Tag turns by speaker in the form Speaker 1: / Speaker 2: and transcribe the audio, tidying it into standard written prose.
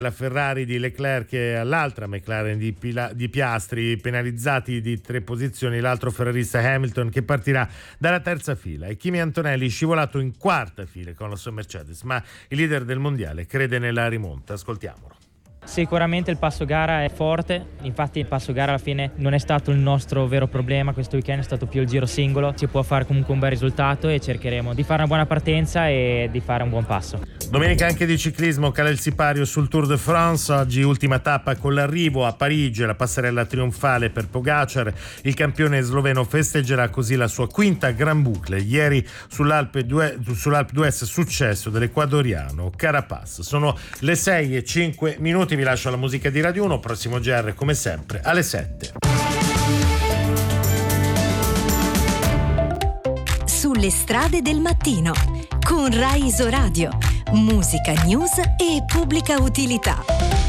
Speaker 1: La Ferrari di Leclerc e all'altra McLaren di Piastri, penalizzati di 3 posizioni l'altro ferrarista Hamilton, che partirà dalla terza fila, e Kimi Antonelli scivolato in quarta fila con la sua Mercedes, ma il leader del mondiale crede nella rimonta. Ascoltiamolo.
Speaker 2: Sicuramente il passo gara è forte, infatti il passo gara alla fine non è stato il nostro vero problema, questo weekend è stato più il giro singolo, si può fare comunque un bel risultato e cercheremo di fare una buona partenza e di fare un buon passo.
Speaker 1: Domenica anche di ciclismo, cala il sipario sul Tour de France, oggi ultima tappa con l'arrivo a Parigi, la passerella trionfale per Pogacar, il campione sloveno festeggerà così la sua quinta Gran Boucle, ieri sull'Alpe d'Huez successo dell'ecuadoriano Carapaz. Sono le 6:05, vi lascio la musica di Radio 1, prossimo GR come sempre alle 7.
Speaker 3: Sulle strade del mattino con Rai Isoradio, musica, news e pubblica utilità.